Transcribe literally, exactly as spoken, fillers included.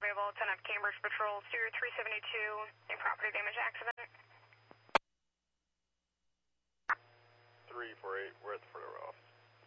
available, ten F Cambridge Patrol, Steer three seventy-two, a property damage accident. three four eight, we're at the front of our office.